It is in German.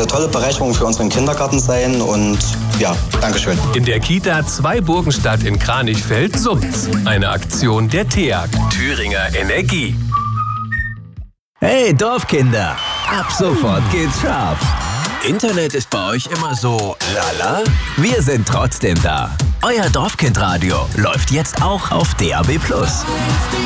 eine tolle Bereicherung für unseren Kindergarten sein und ja, Dankeschön. In der Kita Zweiburgenstadt in Kranichfeld summt's. Eine Aktion der TEAG, Thüringer Energie. Hey Dorfkinder, ab sofort geht's scharf. Internet ist bei euch immer so lala? Wir sind trotzdem da. Euer Dorfkindradio läuft jetzt auch auf DAB+.